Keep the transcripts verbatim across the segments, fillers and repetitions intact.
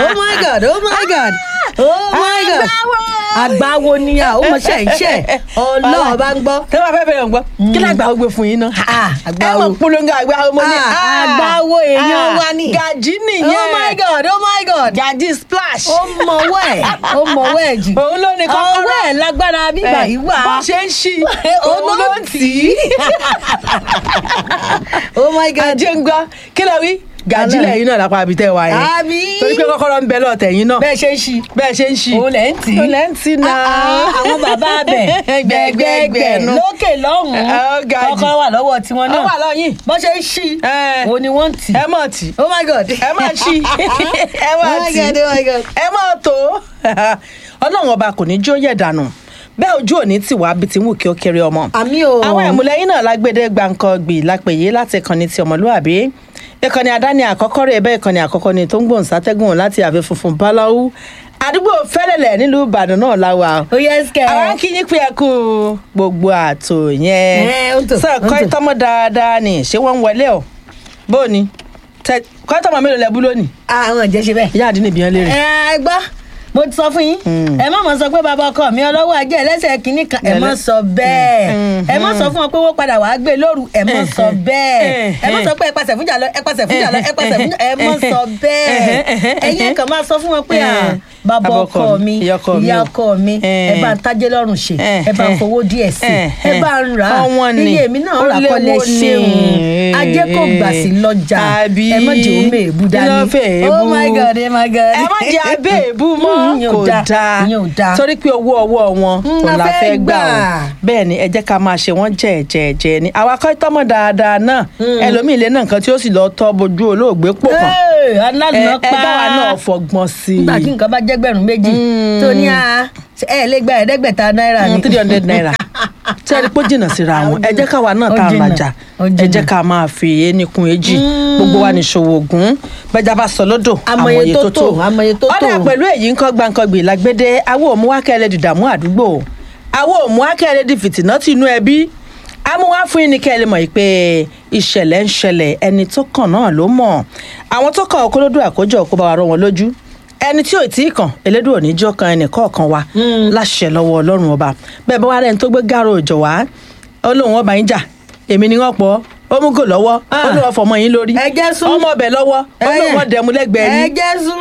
oh my god oh my god oh my god àgbáwo ni a ó mọ ṣe iṣẹ́ Ọlọ́run bá ń gbọ́ tẹ́ bá fẹ́ bẹ̀rẹ̀ ń gbọ́ kí ni àgbáwo gbé fún yín náà ẹ mọ̀ polongo àgbáwo mo ní àgbáwo èèyàn wa ni Gàjí nìyẹn oh my god oh my god Gàjí splash ó mọ̀wọ́ ẹ̀ ó mọ̀wọ́ ẹ̀ jù òun ló ní kọ́kọ́rọ́ ọwọ́ ẹ̀ lágbára bíbà yìí wà bó ṣe ń ṣí òun ló ń tì í oh my god àjẹ́ ń gbọ́ kí ló wí Gàjí lẹ́yìn náà lápá àbí tẹ́ wá yẹn àbí torí pé kọ́kọ́rọ́ ń bẹ lọ́ọ̀tẹ̀ yín náà bẹ́ẹ̀ ṣe ń ṣí bẹ́ẹ̀ ṣe ń ṣí òun lẹ́ ń tì í òun lẹ́ ń tì í náà àwọn bàbá abẹ gbẹgbẹgbẹ lókè lọ́hùn-ún kọ́kọ́rọ́ wà lọ́wọ́ tiwọn náà ó wà lọ́yìn bó ṣe ń ṣí òun ni wọ́n ń tì í ẹ mọ̀ tì oh my god ẹ mọ̀ ṣí ẹ mọ̀ tì ẹ mọ̀ tó Ọlọ́run ọba kò ní jó yẹ̀ dànù bẹ́ẹ̀ ojú òní tì wá bí ti ń wù kí ó kéré ọmọ. àmì o. àwọn ìmúlẹ̀yìn náà lágbèdè gbàǹkangbì lápèyé láti ìkànnì ti ọmọlúwàbí ìkànnì àdáni àkọ́kọ́ rẹ̀ bẹ́ẹ̀ ìkànnì àkọ́kọ́ ni tó ń gbòǹ sátẹ́gùn láti ààfin funfun báláwú àdúgbò fẹ́lẹ̀lẹ̀ nílùú Ìbàdàn náà láwa. ó yẹ ẹsẹ̀. àwọn kí yín pé ẹ kú gbogbo àtò yẹn. sọ kọ́ ìtọ́mọ dáadáa ni ṣé wọ́n ń wọlé o bó ni kọ́ ìtọ́mọ mélòó lẹ bú lónìí. àwọn ìjẹ́ ṣe bẹ́ẹ̀. ìyá àdínní ìbíyàn lérè. ẹ gbọ́ mo ti sọ fún yín ẹ má mọ̀ sọ pé bàbá ọkọ mi ọlọ́wọ́ ajé ẹlẹ́sẹ̀ kìíní kan ẹ má sọ bẹ́ẹ̀ ẹ má sọ fún wọn pé wọ́n padà wàá gbé lóru ẹ má sọ bẹ́ẹ̀ ẹ má sọ pé ẹ pàṣẹ fúnjà lọ ẹ pàṣẹ fúnjà lọ ẹ pàṣẹ fúnjà ẹ má sọ bẹ́ẹ̀ ẹ̀yin kan máa sọ fún wọn pé bàbá ọkọ mi ìyá ọkọ mi ẹ bá ń tajé lọ́rùn ṣe ẹ bá ń fowó díẹ̀ sí ẹ bá ń rà á iye èmi náà rà kọ́lé ṣeun ajé kò gbà sí lọ́jà ẹ má jẹ́ òun èébú dání oh my god oh my god ẹ má jẹ́ abẹ́ èébú mọ́ kò dáa torí pé owó ọwọ́ wọn kò la fẹ́ gbà ó bẹ́ẹ̀ ni ẹ jẹ́ ká máa ṣe wọ́n jẹ́ẹ̀jẹ́ẹ̀jẹ́ ni àwa kọ́ tọ́mọ̀ dáadáa náà ẹlòmíì lé náà nǹkan tí ó sì lọ tọ́ bojú olóògbé pò kàn ẹ bá wa náà fọgbọ́n sí i. nígbà tí nǹkan bá jẹ́ gbẹ̀rún méjì tó ní a ẹ lè gba ẹ̀ẹ́dẹ́gbẹ̀ta náírà ni. three hundred naira tí ẹ rí pé jìnnà síra wọn ẹ jẹ́ káwa náà tá a làjà ẹ jẹ́ ká máa fi ẹni kun èjì gbogbo wa ní ṣòwò ògún bẹ́jà bá sọ lódò àmọye tó tó àmọye tó tó. ọ̀dà pẹ̀lú èyí ń kọ́ gbàǹkangbì lágbédé àwọn òmùwákẹ́lẹ́ dìdàmú àdúgbò àwọn òmùwákẹ́lẹ́ di fìtìnà tí inú ẹbí amúwá fún yín ní kẹ́ ẹ lè mọ̀ pé ìṣẹ̀lẹ̀ ń ṣẹlẹ̀ ẹni tó kàn náà ló mọ̀ àwọn tó kàn kólódó àkójọ kó bá wa rọ wọn lójú ẹni tí ò tí ì kàn elédùn òní jọ kan ẹnì kọ̀ọ̀kan wa láṣẹ lọ́wọ́ Ọlọ́run ọba bẹ́ẹ̀ bá wá rẹ̀ ń tó gbé gàrò òjò wá Ọlọ́run ọba yín jà èmi ni wọ́n pọ̀ ó mú gò lọ́wọ́ ó ní wọ́n fọmọ yín lórí ọmọ ọbẹ̀ lọ́wọ́ ó ní wọ́n dẹ̀mú lẹ́gbẹ̀ẹ́ yín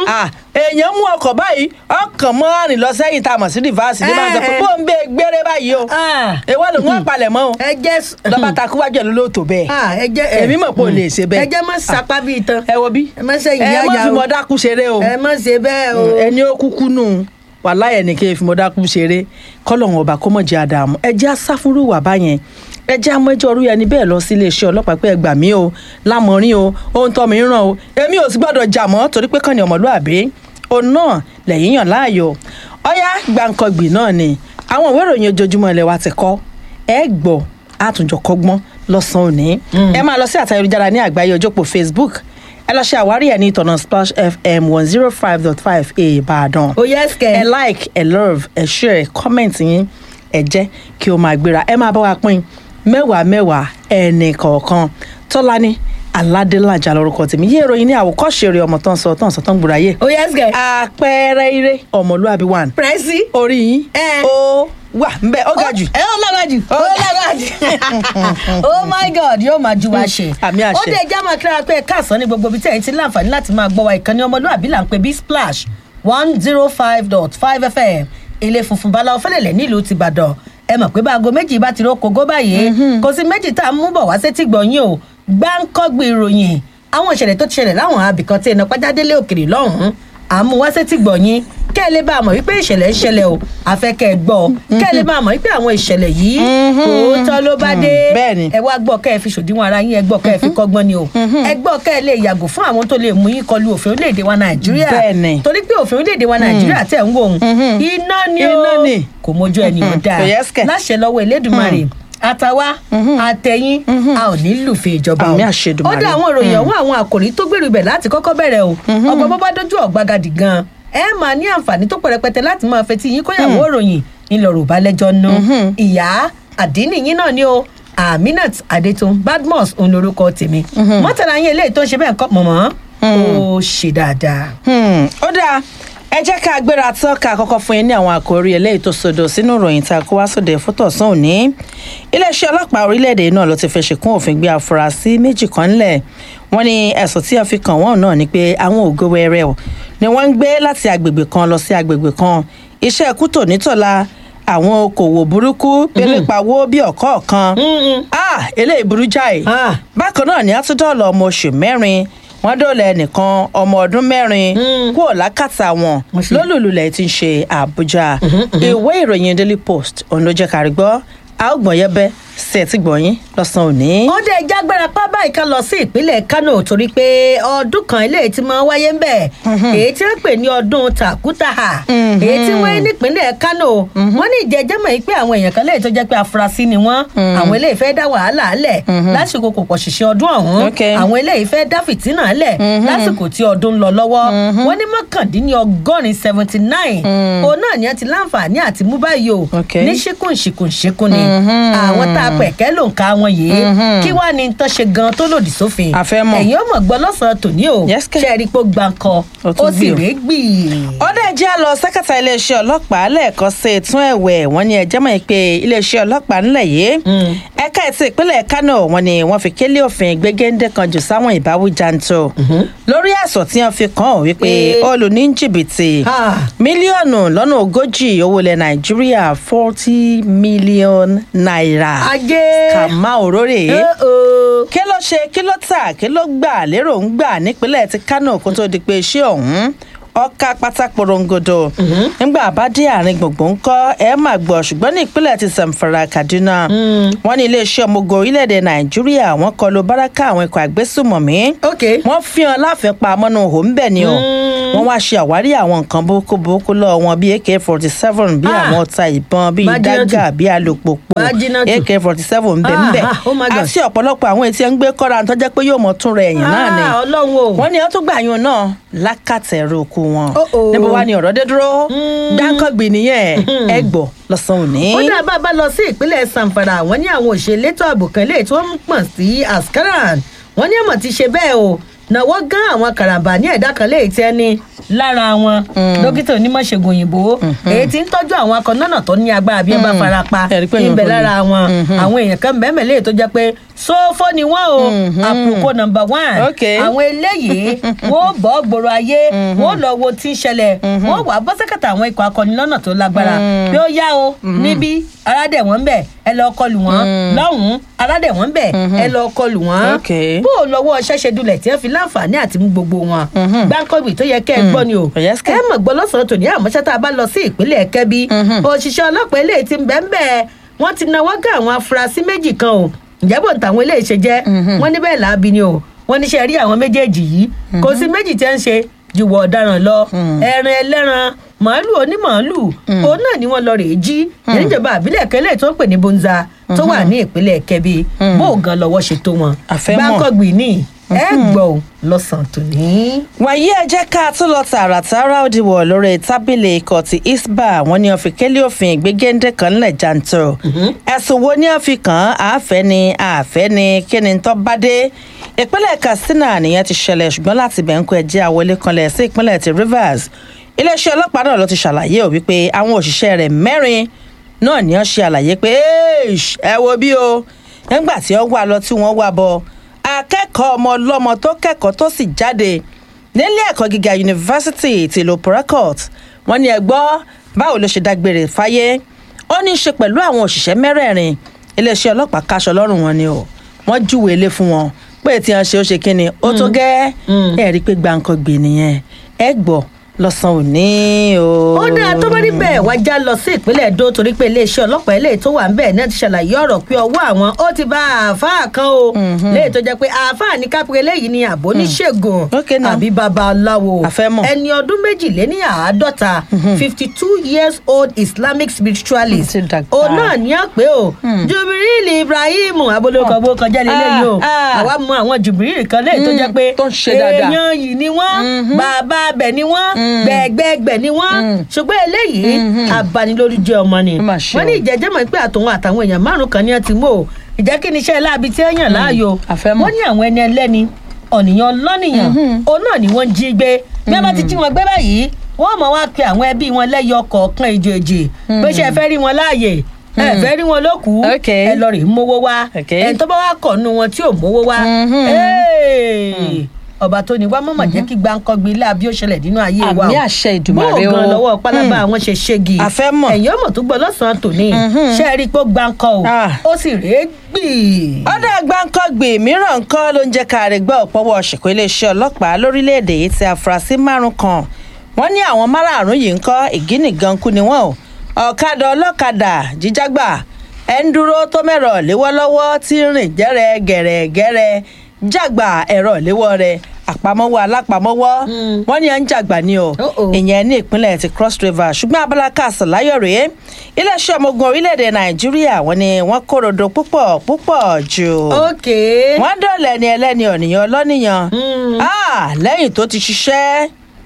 èèyàn mú ọkọ̀ báyìí ọkàn mọ́ àrìn lọ sẹ́yìn tá a mọ̀ sí rìfáàsì ní máa ń sọ pé bó ń bẹ gbére báyìí o èèwọ̀ ló ń wọ́n palẹ̀ mọ́ o lọ́ba takú wájú ẹ̀ ló ló tó bẹ́ẹ̀ èmi mọ̀ pé o lè ṣe bẹ́ẹ̀. ẹ jẹ́ má sapá bíi tán ẹ wo bí ẹ má ṣe ìyá ẹ má fi mọ́dákú ṣeré o ẹ má ṣe bẹ́ẹ̀ o ẹni ó kúkú nù wàláhì ẹnì kí ẹ fi mọ́dákú ṣeré kọ́lọ́hún ọba kó mọ̀ jẹ́ àdàmú ẹ jẹ́ asáfúrú wà báyẹn ẹ jẹ́ àmọ́jọ́ orí ẹni bẹ́ẹ̀ lọ sí iléeṣẹ́ ọlọ́pàá pé ẹ gbà mí o lámọ̀rin o ohun tó mi ń ràn o èmi ò sì gbọ́dọ̀ jà mọ́ torí pé kàn ní ọmọlúàbí òun náà lẹ́yìn yàn láàyò ọ̀yá gbàǹkangbì náà ni àwọn ìwé ìròyìn ojoojúmọ́ ilé wa ti kọ́ ẹ gbọ́ àtúnjọ kọ́gbọ́n lọ́sàn-án òní ẹ máa lọ sí àtà ayélujára ní àgbáyé ojópò Facebook ẹ lọ ṣe àwárí ẹ ní ìtọ̀nà Splash F M one zero five dot five Ìbàdàn ó yẹ ẹsẹ̀ ẹ like ẹ love ẹ share comment yín ẹ jẹ́ kí o máa gbéra ẹ máa bá wa pín mẹ́wàá mẹ́wàá ẹnì kọ̀ọ̀kan Tọ́lání Aládélájà lórúkọ tèmi yé ìròyìn ní àwòkọ́ṣe eré ọmọ tán sọ tán sọ tán gbúra yé. ó yẹ ẹsẹ̀ àpẹẹrẹ ire ọmọlúàbí wà ní. pẹ́ẹ́sì orí yín ó wà nbẹ ó ga jù. ẹ ó lára jù ó lára jù oh my god yóò máa ju wa ṣe. àmì àṣẹ. ó dé ẹjẹ́ máa kíra pé káàsán ní gbogbo ibi tí ẹ̀yin ti láǹfààní láti máa gbọ́ wa ìkànnì ọmọlúàbí là ń pè bí Splash one zero five dot five F M ilé funfun báláwo fẹ́lẹ̀lẹ̀ nílùú ti Ìbàdàn ẹ mọ̀ pé báago méjì bá ti rókògó báyìí kò sí méjì tá a mú bọ̀ wá sétí gbọ̀nyìn o gbáǹkọ́gbì ìròyìn àwọn ìṣẹ̀lẹ̀ tó ti ṣẹlẹ̀ láwọn abìkan tí iná pàjádélé òkèrè lọ́hùn-ún àmú wá sétí gbọ̀nyìn kẹ́ ẹ lè bá a mọ̀ wípé ìṣẹ̀lẹ̀ ń ṣẹlẹ̀ o àfẹ́kẹ́ ẹ gbọ́ kẹ́ ẹ lè bá a mọ̀ wípé àwọn ìṣẹ̀lẹ̀ yìí òótọ́ ló bá dé ẹ wá gbọ́ kẹ́ ẹ fi ṣòdiwọ̀n ara yín ẹ gbọ́ kẹ́ ẹ fi kọ́gbọ́n ni o ẹ gbọ́ kẹ́ ẹ lè yàgò fún àwọn tó lè mú yín kọlu òfin orílẹ̀-èdè wa Nàìjíríà torí pé òfin orílẹ̀-èdè wa Nàìjíríà tẹ̀ ń wò ó iná ni o kò mójú ẹni ò dáa láṣẹ lọ́wọ́ Elédùmarè àtàwa àtẹ̀yìn a ò ní lùfẹ́ ìjọba o ó dá àwọn ìròyìn ọ̀hún àwọn àkòrí tó gbèrú ibẹ̀ láti kọ́kọ́ bẹ̀rẹ̀ o ọgbọ́n bọ́ bá dójú ọ̀gbagadì gan ẹ máa ní àǹfààní tó pẹ̀rẹ̀pẹ̀tẹ̀ láti máa fetí yín kóyàwó ìròyìn ńlọrọ̀ balẹ̀jọ́ nù ìyá àdínì yín náà ni o Aminat Adétun Badmus òun lorúkọ tèmi mọ́tàlá yín eléyìí tó ń ṣe bẹ́ẹ̀ kọ́ mọ̀mọ́ ó ṣe dáadáa. ó dáa ẹ jẹ́ ká gbéra tọ́ka àkọ́kọ́ fún yín ní àwọn àkòrí eléyìí tó sọdọ̀ sínú ìròyìn tá a kó wá sóde fótọ̀sán òní. iléeṣẹ́ ọlọ́pàá orílẹ̀-èdè náà ló ti fẹ́ ṣìkún òfin gbé afurasí méjì kan ńlẹ̀. wọ́n ní ẹ̀sùn tí wọ́n fi kàn wọ́n náà ni pé àwọn ògo wẹrẹ ò ni wọ́n ń gbé láti agbègbè kan lọ sí agbègbè kan. iṣẹ́ ikú tò nítọ̀la àwọn okòwò burúkú pélépawó bí ọ̀kọ̀ọ̀kan. ah eléyìí burú jáì. bákan náà ni àtúndọ̀lọ̀ ọmọ oṣù mẹ́rin wọ́n dóòlà ẹnìkan ọmọ ọdún mẹ́rin kúrò lákàtà wọn lólùlulẹ̀ tí ń ṣe Àbújá. ìwé ìròyìn Daily Post òun ló jẹ́ kárí gbọ́ a ó gbọ̀n yẹ́bẹ́ sí ẹ̀ tí gbọ̀nyín lọ́sàn-án òní. ó dé jágbára pábá ìka lọ sí ìpínlẹ̀ Kánò torí pé ọdún kan eléyìí tí máa ń wáyé ń bẹ̀ èyí tí wọ́n pè ní ọdún Tàkútàhà èyí tí wọ́n ní ìpínlẹ̀ Kánò wọ́n ní ìjẹ́jẹ́ mọ̀ pé àwọn èèyàn kan léyìí tó jẹ́ pé afurasí ni wọ́n àwọn eléyìí fẹ́ dá wàhálà lẹ̀ lásìkò kò pọ̀ ṣìṣẹ́ ọdún ọ̀hún àwọn eléyìí fẹ́ dá fìtínà lẹ̀ lásìkò tí ọdún ń lọ lọ́wọ́ wọ́n ní mọ́kàndínlọ́gọ́rin seventy nine òun náà ni wọ́n ti láǹfààní àti mú báyìí o ní ṣíkùn ṣìkùn ṣìkùn ni àwọn tá a pẹ̀kẹ́ ló ń ka wọn yìí kí wàá ní tó ṣe gan tó lòdì sófin ẹ̀yin ọmọ gbọ́ lọ́sàn-án tòní o ṣe é rí pé ó gbáǹkọ ó sì rèé gbì. ọ̀dọ̀ ẹ̀jẹ̀ á lọ sẹ́kẹ̀tà iléeṣẹ́ ọlọ́pàá lẹ́ẹ̀kan sí tún ẹ̀wẹ̀ wọ́n ní ẹjẹ́ mọ̀ pé iléeṣẹ́ ọlọ́pàá ńlẹ̀ yìí ẹ̀ka ètò ìpínlẹ̀ Kánò wọ́n ní wọ́n fi kélé òfin gbégéńdé kan jù sáwọn ìbáwí janto lórí ẹ̀sùn tí wọ́n fi kàn án wípé olù ní jìbìtì mílíọ̀nù lọ́nà ogójì owó ilẹ̀ Nàìjíríà forty million naira. ajé kàmá òrórè kí ló ṣe kí ló tà kí ló gbà lérò ń gbà nípínlẹ̀ ti Kánò kó tó di pé iṣẹ́ ọ̀hún ọkà pátá porongodo nígbà bá dé àárín gbùngbùn ńkọ́ ẹ máa gbọ́ ṣùgbọ́n ní ìpínlẹ̀ ti Zamfara Kaduna wọ́n ní iléeṣẹ́ ọmọ ogun orílẹ̀-èdè Nàìjíríà wọ́n kọlu báràkà àwọn ikọ̀ àgbésùmọ̀mí wọ́n fi hàn láàfin pa amọ́nú òhò ńbẹ̀ ni o wọ́n wá ṣe àwárí àwọn nǹkan burúkú burúkú lọ wọn bíi A K forty seven bíi àwọn ọta ìbọn bíi dágà bíi alùpùpù A K forty seven ńbẹ̀ ńbẹ̀ àti ọ̀pọ̀lọpọ̀ àwọn etí ẹ̀ ń gbé kọ́ra tó jẹ́ pé yóò mọ̀ tún rẹ̀ ẹ̀yìn náà ni wọ́n ní wọ́n tún gbà yún náà lákàtẹ̀rù kù wọn níbo wá ní ọ̀rọ̀ dé dúró dáńkọ́gbì nìyẹn ẹ gbọ́ lọ́sàn-án òní. ó dá bàbá lọ sí ìpínlẹ̀ Zamfara wọ́n ní àwọn òṣèlétò ààbò kan lè tí wọ́n ń pọ̀n sí askaran wọ́n ní àmọ̀ ti ṣe bẹ́ẹ̀ o náwó gán àwọn karambà ní ẹ̀dá kan léyìí tí ẹni lára wọn dókítà onímọ̀ṣègùn òyìnbó èyí tí ń tọ́jú àwọn akọ̀nọ́nà tó ní agbára bí ẹ bá fara pa ibẹ̀ lára wọn àwọn èèyàn kan bẹ́ẹ̀ léyìí tó jẹ́ pé sófó ni wọ́n o àpòkò nọ́mbà one àwọn eléyìí wọ́n bọ́ gbòòrò ayé wọ́n lọ wo tí ń ṣẹlẹ̀ wọ́n wà bọ́ sẹ́kẹ̀tà àwọn ikọ̀ akọ̀nọ́nà tó lágbára bí ó yá o níbí aládẹ̀ wọ́n bẹ̀ ẹ lọ kọlù wọ́n lọ́hùn-ún aládẹ̀ wọ́n bẹ̀ ẹ lọ kọlù wọ́n bó o lọ́wọ́ ṣẹ́ṣẹ́ dulẹ̀ tí wọ́n fi láǹfààní àti mú gbogbo wọn gbáǹkọ́gbì tó yẹ kẹ́ ẹ gbọ́ ni o ẹ mọ̀ gbọ́ lọ́sàn-án tòní àmọ́ṣẹ́ tá a bá lọ sí ìpínlẹ̀ Kẹ́bí òṣìṣẹ́ ọlọ́pàá eléyìí ti ń bẹ́ẹ̀ bẹ́ẹ̀ wọ́n ti náwó gá àwọn afurasí méjì kan o ǹjẹ́ bò ń tàwọn eléyìí ṣe jẹ́ wọ́n ní bẹ́ẹ̀ láabi ni o wọ́n ní ṣe rí àwọn méjèèjì yìí kò sí méjì tí wọ́n ń ṣe ju wọ ọ̀daràn lọ ẹran ẹlẹ́ran màálù onímàálù òun náà ni wọ́n lọ rèé jí níjọba àbílẹ̀ kẹlẹ́ tó ń pè ní Bonza tó wà ní ìpínlẹ̀ Kẹ́bí bó gan lọ́wọ́ ṣe tó wọn Gbáǹkọ́gbì ní ẹ gbọ́ lọ́sàn-án tòní. wàyí ẹ jẹ́ ká tún lọ tààràtàrà òdiwọ̀ lórí tábìlì ikọ̀ ti isba wọn ni wọ́n fi kélé òfin ìgbégéńdé kan ńlẹ̀ jàǹtò ẹ̀sùn wo ni wọ́n fi kàn án àfẹ́ ni àfẹ́ ni kí ni tó bá dé ìpínlẹ̀ Katsina nìyẹn ti ṣẹlẹ̀ ṣùgbọ́n láti bẹ̀ ń kó ẹjẹ́ àwọlé kanlẹ̀ sí ìpínlẹ̀ ti Rivers iléeṣẹ́ ọlọ́pàá náà ló ti ṣàlàyé ò wípé àwọn òṣìṣẹ́ rẹ̀ mẹ́rin náà ni wọ́n ṣe àlàyé pé ẹ wo bí o nígbà tí wọ́n wá lọ tí wọ́n wá bọ̀ akẹ́kọ̀ọ́ ọmọ ọlọ́mọ tó kẹ́kọ̀ọ́ tó sì jáde nílé ẹ̀kọ́ gíga yunifásitì tìlú Port Harcourt wọ́n ní ẹ gbọ́ báwo ló ṣe dágbére fáyé ó ní í ṣe pẹ̀lú àwọn òṣìṣẹ́ mẹ́rẹ̀ẹ̀rin iléeṣẹ́ ọlọ́pàá kaṣọ lọ́rùn wọn ni o wọ́n júwèé lé fún wọn pé tí wọ́n ṣe ó ṣe kí ni ó tó gẹ́ ẹ̀ rí pé Gbáǹkọ́gbì nìyẹn ẹ gbọ́ lọ́sàn òní o. ó dáa tó bá rí bẹ́ẹ̀ wá já lọ sí ìpínlẹ̀ Èdó torí pé iléeṣẹ́ ọlọ́pàá eléyìí tó wà ń bẹ̀ náà ti ṣàlàyé ọ̀rọ̀ pé ọwọ́ àwọn ó ti bá àáfàá kan o léyìí tó jẹ́ pé àáfàá ní kápẹ́rẹ́ léyìí ni àbò oníṣègùn àbí babaláwo ẹni ọdún méjìléní àádọ́ta fifty two years old Islamic spiritualist òun náà ní àpé o Jubril Ibrahim abolókọ̀bó kọjá lélẹ́yìí o àwa mọ àwọn Jubril kan léyìí tó jẹ́ pé èèyàn yìí ni wọ́n bàbá abẹ ni wọ́n gbẹgbẹgbẹ ni wọn ṣùgbọ́n eléyìí abanilórí jẹ́ ọmọ ni wọ́n ní ìjẹ́jẹ́ mọ̀ pé àtòun àtàwọn èèyàn márùn kan ní ẹ ti mú o ìjẹ́ kí ni iṣẹ́ láabi tí ẹ yàn láàyò wọ́n ní àwọn ẹni ẹlẹ́ni ọ̀nìyàn lọ́nìyàn òun náà ni wọ́n jí gbé bí wọ́n bá ti jí wọn gbé báyìí wọ́n mọ̀ wá pe àwọn ẹbí wọn lẹ́yọ kọ̀ọ̀kan èjèèjì pé ṣe ẹ fẹ́ rí wọn láàyè ẹ fẹ́ rí wọn lókù ẹ lọ rè mówó wá ẹ tó bá wá kọ̀ nù wọn tí ò mówó wá ọba tó ní wá mọ̀mọ̀ jẹ́ kí gbáǹkọ́gbé ilé àbí ó ṣẹlẹ̀ nínú ayé wa o àmì àṣẹ Ìdùmarè o bó o gan lọ́wọ́ pálábá àwọn ṣe ṣégi ẹ̀yìn ọmọ tó gbọ́ lọ́sàn-án tòní ṣe é rí i pé ó gbáǹkọ́ o ó sì rèé gbì. ọ̀dà gbáǹkọ́gbé mìíràn nǹkan ló ń jẹ́ ká rè gbọ́ ọ̀pọ̀wọ́ ṣèkó iléeṣẹ́ ọlọ́pàá lórílẹ̀‐èdè yìí ti afurasí márùn kan wọ́n ní àwọn márààrún yìí ń kọ́ ìgínìgan kú ni wọ́n o ọ̀kadà ọlọ́kadà jíjágbà ẹ̀ ń dúró tó mẹ́rọ̀ léwọ́ lọ́wọ́ tí ń rìn gẹ́rẹ́ gẹ́rẹ́ gẹ́rẹ́ jàgbà ẹ̀rọ ìléwọ́ rẹ̀ àpamọ́wọ́ alápamọ́wọ́ wọ́n ní à ń jàgbà ni o ìyẹn ní ìpínlẹ̀ ti Cross River ṣùgbọ́n abala kásán láyọ̀ rèé iléeṣẹ́ ọmọ ogun orílẹ̀-èdè Nàìjíríà wọ́n ní wọ́n kórodo púpọ̀ púpọ̀ jù wọ́n dọ̀lẹ́ ni ẹlẹ́ni ọ̀nìyàn ọlọ́nìyàn lẹ́yìn tó ti ṣiṣẹ́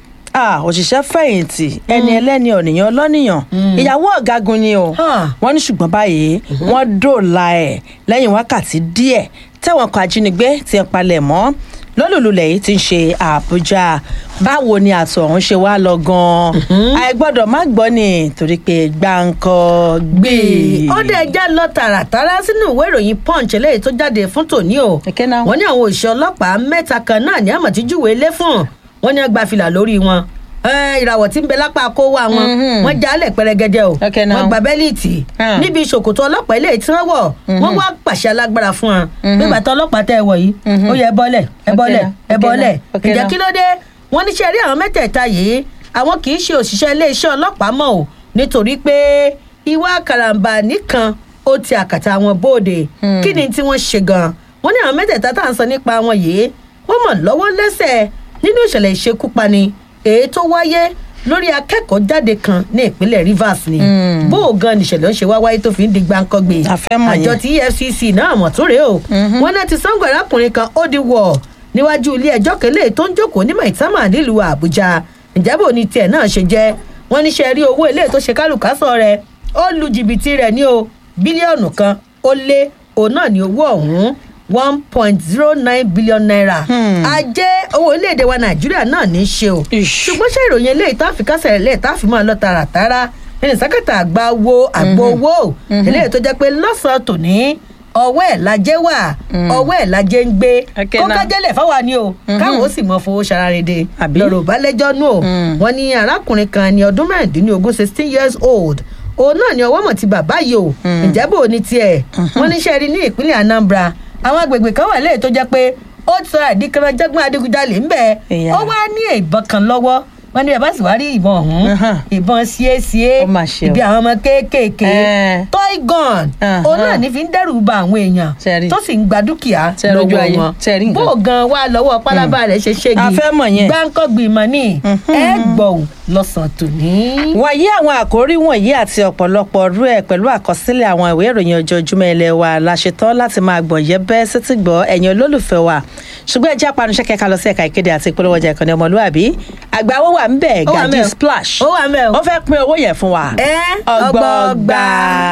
òṣìṣẹ́ fẹ̀yìntì ẹni ẹlẹ́ni ọ̀nìyàn ọlọ́nìyàn ìyàwó ọ̀gágun ni o wọ́n ní ṣùgbọ́n báyìí wọ́n dóòlà ẹ̀ lẹ́yìn wákàtí díẹ̀ tẹ̀wọ̀n kan ajínigbé ti ń palẹ̀ mọ́ lólùlulẹ̀ yìí ti ń ṣe Àbújá báwo ni àtọ̀ ọ̀hún ṣe wá lọ gan-an àìgbọ́dọ̀ má gbọ́ ni torí pé gbáǹkọ́ gbé. ó dẹ̀ já lọ tààràtàrà sínú ìwé ìròyìn Punch eléyìí tó jáde fún tòní o wọ́n ní àwọn òṣìṣẹ́ ọlọ́pàá mẹ́ta kan náà ní àmọ̀ tí júwèé lé fún wọn ní àgbà fìlà lórí wọn ìràwọ̀ tí ń bẹ lápá kó wá wọn wọn jálẹ̀ pẹrẹgẹdẹ o wọn gba bẹ́líìtì níbi ìṣòkòtò ọlọ́pàá ilé tí wọ́n wọ̀ wọ́n wá pàṣẹ alágbára fún wọn bí bàtà ọlọ́pàá tẹ́ ẹ wọ̀ yìí ó yẹ ẹ bọ́lẹ̀ ẹ bọ́lẹ̀ ẹ bọ́lẹ̀ ìjẹ́ kí ló dé wọ́n ní ṣe rí àwọn mẹ́tẹ̀ẹ̀ta yìí àwọn kì í ṣe òṣìṣẹ́ iléeṣẹ́ ọlọ́pàá mọ́ o nítorí pé ìwà karambà nìkan ó ti àkàtà wọn bóde kí ni tí wọ́n ṣe gan wọ́n ní àwọn mẹ́tẹ̀ẹ̀ta tá à ń sọ nípa wọn yìí wọ́n mọ̀ lọ́wọ́ lẹ́sẹ̀ nínú ìṣẹ̀lẹ̀ ìṣekúpani èyí tó wáyé lórí akẹ́kọ̀ọ́ jáde kan ní ìpínlẹ̀ Rivers ni bó o gan nìṣẹ̀lẹ̀ ń ṣe wá wáyé tó fi ń di gbáǹkọ́gbé àjọ tí E F C C náà mọ̀ tó rèé o wọn náà ti sango arákùnrin kan ó di wọ̀ níwájú ilé ẹjọ́ kẹlẹ́ tó ń jókòó ní Maitama nílùú Àbújá ìjábọ̀ ní tiẹ̀ náà ṣe jẹ́ wọ́n ní ṣe rí owó ilé tó ṣe kálùkásọ̀ rẹ̀ ó lu jìbìtì rẹ̀ ní o bílíọ̀nù kan ó lé òun náà ní owó ọ̀hún one point zero nine billion naira. ajé owó orílẹ̀-èdè wa Nàìjíríà náà ní í ṣe o. ṣùgbọ́n ṣé ìròyìn eléyìí tá a fi kásẹ̀ lẹ̀ tá a fi máa lọ tààràtàrà ẹni sákàtà àgbà wo àgbo owó eléyìí tó jẹ́ pé lọ́sàn-án tòní ọwọ́ ẹ̀ lajẹ́ wà ọwọ́ ẹ̀ lajẹ́ ń gbé kó kájẹ́lẹ̀ fáwa ni o káwọn ó sì mọ fowó ṣararede lọ́rọ̀ balẹ̀jọ́ nù o wọ́n ní arákùnrin kan ní ọdún mẹ́rìndínlógún sixteen years old òun náà ni ọwọ́ mọ̀ ti bàbá yìí o ǹjẹ́ bò ní tiẹ̀ wọ́n ní sẹ́ẹ̀rí ní ìpínlẹ̀ Anambra àwọn agbègbè kan wà lẹ́yìn tó jẹ́ pé ó ti sọ̀rọ̀ àdìkanra jẹ́gbọ́n adigunjalè ń bẹ̀ ó wá ní ìbọn kan lọ́wọ́ wọn ní bàbá sì wá rí ìbọn ọ̀hún ìbọn ṣíéṣíé ibi àwọn ọmọ kéékèèké toy gun òun náà ní fi ń dẹ́rù ba àwọn èèyàn tó sì ń gba dúkìá lọ́wọ́ wọn bó gan wá lọ́wọ́ pálábá rẹ̀ ṣe ṣégi gbáǹkọ́gbì mọ́ ní ẹ gbọ̀n lọ́sàn-án tòní. wàyí àwọn àkórí wọ̀nyí àti ọ̀pọ̀lọpọ̀ rú ẹ̀ pẹ̀lú àkọsílẹ̀ àwọn ìwé ìròyìn ojoojúmọ́ ilé wa la ṣetán láti máa gbọ̀n yẹ bẹ́ẹ̀ sétí gbọ́ ẹ̀yin olólùfẹ́ wa ṣùgbọ́n ẹ jẹ́ apanusẹ́ kẹ́ka lọ sí ẹ̀ka ìkéde àti ìpolówó ọjà ìkànnì ọmọlúwàbí àgbà owó wà ń bẹ̀ gàdí splash ó fẹ́ pín owó yẹn fún wa ọgbọọgba.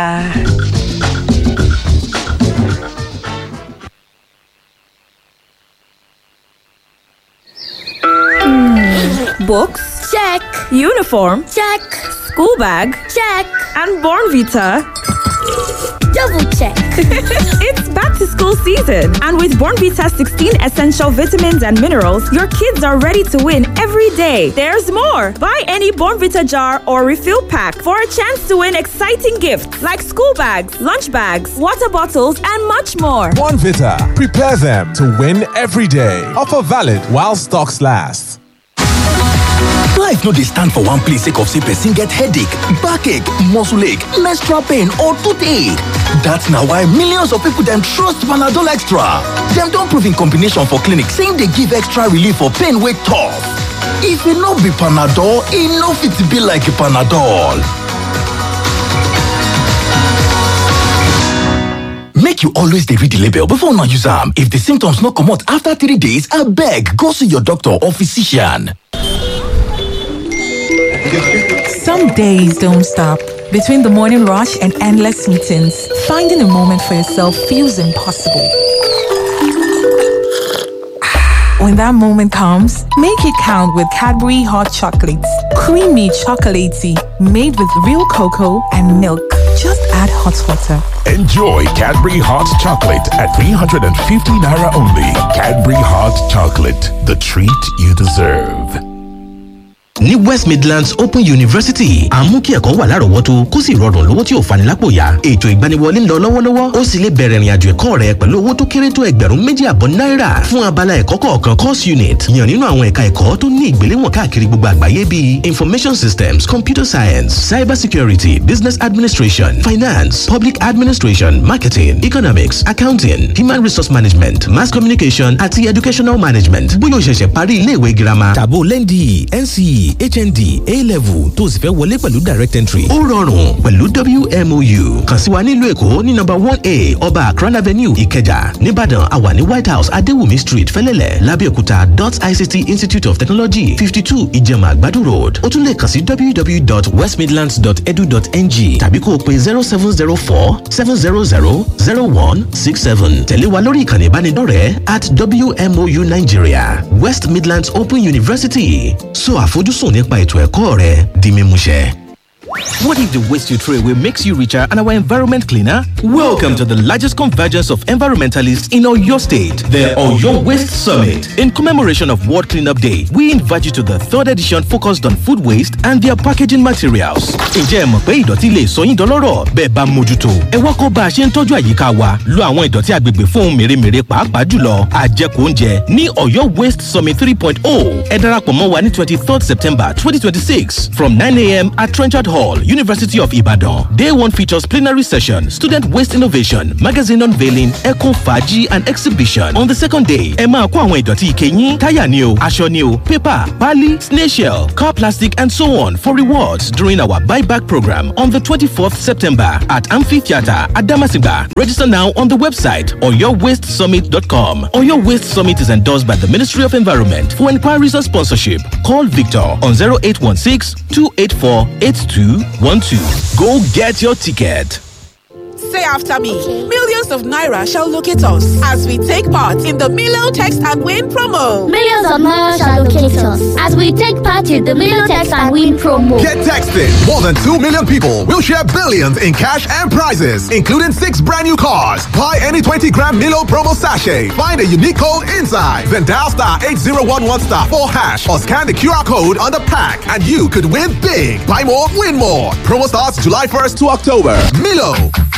Books? Check. Uniform? Check. School bag? Check. And Born Vita? Double check. It's back to school season, and with Born Vita sixteen essential vitamins and minerals, your kids are ready to win every day. There's more. Buy any Born Vita jar or refill pack for a chance to win exciting gifts like school bags, lunch bags, water bottles, and much more. Born Vita. Prepare them to win every day. Offer valid while stocks last. Life no dey stand for one place sake of say person get headache, backache, muscle ache, menstrual pain or toothache. That's na why millions of people dem trust Panadol Extra. Dem don prove in combination for clinic say e dey give extra relief for pain wey tough. If e no be Panadol, e no fit be like Panadol. Make you always dey read the label before una use am. If the symptoms no comot after three days, abeg go see your doctor or physician. Some days don't stop. Between the morning rush and endless meetings, finding a moment for yourself feels impossible. When that moment comes, make it count with Cadbury Hot Chocolates. Creamy chocolatey, made with real cocoa and milk. Just add hot water. Enjoy Cadbury Hot Chocolate at three hundred fifty naira only. Cadbury Hot Chocolate, the treat you deserve. Ní West Midlands Open University à ń mú kí ẹ̀kọ́ wà lárọ̀ọ́wọ́tó kó sì rọrùn lówó tí ò fani lápò yá. Ètò ìgbaniwọlé ń lọ lọ́wọ́lọ́wọ́ ó sì lè bẹ̀rẹ̀ ìrìnàjò ẹ̀kọ́ rẹ pẹ̀lú owó tó kéré tó ẹgbẹ̀rún méjì àbọ̀ náírà fún abala ẹ̀kọ́ kọ̀ọ̀kan course unit yàn nínú àwọn ẹ̀ka ẹ̀kọ́ tó ní ìgbéléwọ̀n káàkiri gbogbo àgbáyé bíi Information Systems, Computer Science, Cyber Security, Business Administration, Finance, Public Administration, Marketing, Economics, Accounting, Human Resource Management, Mass Communication àti Educational Management. Bóyá o ṣẹ̀ṣẹ̀ parí ilé ìwé girama tàbó L N D, N C E, H N D, A-Level tó sì fẹ́ wọlé pẹ̀lú direct entry. Ó rọrùn pẹ̀lú W M O U. Kàn sí wa nílùú Èkó ní number one A Ọba Akran Avenue Ìkẹjà. Nìbàdàn àwa ní White House Adéwùmí Street Fẹ́lẹ́lẹ̀ Lábẹ́òkúta dot I C T Institute of Technology fifty-two Ìjẹ̀mà Àgbàdo Road. Ó tún lè kàn sí w w w dot west midlands dot e d u dot n g tàbí kó o pe zero seven zero four seven zero zero zero one six seven. Tẹ̀lé wa lórí ìkànnì ìbánidọ́rẹ̀ẹ́ at W M O U Nigeria. West Midlands Open University. So àfojúsùn nípa ètò ẹ̀kọ́ rẹ di mímúṣẹ. What if the waste you throw away makes you richer and our environment cleaner? Welcome to the largest convergence of environmentalists in Oyo State, the Oyo Waste Summit. In commemoration of World Cleanup Day, we invite you to the third edition focused on food waste and their packaging materials. Ǹjẹ́ ẹ mọ̀ pé ìdọ̀tí lè sọ yín dọlọ́rọ̀ bẹ́ẹ̀ bá mójútó? Ẹ wá kọ́ bá a ṣe ń tọ́jú àyíká wa, lo àwọn ìdọ̀tí agbègbè fún ohun mèremère pàápàá jùlọ àjẹkù oúnjẹ ní Oyo Waste Summit three point oh. Ẹ darapọ̀ mọ́ wa ní twenty-third September twenty twenty-six from nine a m at Trenchard Hall, University of Ibadan. Day one features plenary session, student waste innovation, magazine unveiling, eco faji and exhibition. On the second day, ẹ máa kó àwọn ìdọ̀tí ike yín, táyà ni o, aṣọ ni o, paper, pali, snail shell, car plastic and so on for rewards during our buyback program on the twenty-fourth September at Amphitheatre at Damasinga. Register now on the website oyo waste summit dot com. Oyo Waste Summit is endorsed by the Ministry of Environment. For inquiries or sponsorship, call Victor on zero eight one six, two eight four, eight two one two. Go get your ticket. Say after me. Millions of Naira shall locate us as we take part in the Milo Text and Win promo. Millions of Naira shall locate us as we take part in the Milo Text and Win promo. Get texted. More than two million people will share billions in cash and prizes, including six brand new cars. Buy any twenty gram Milo promo sachet. Find a unique code inside. Then dial star eight zero one one star four hash or scan the Q R code on the pack and you could win big. Buy more, win more. Promo starts July first to October. Milo.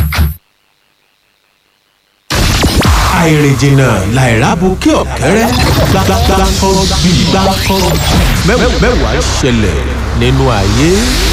àìrìnjìnà làìrábùkẹ́ ọ̀kẹ́rẹ́ gbàgbàgbà kan bí gbàgbà kan mẹ́wàá ṣẹlẹ̀ nínú ayé.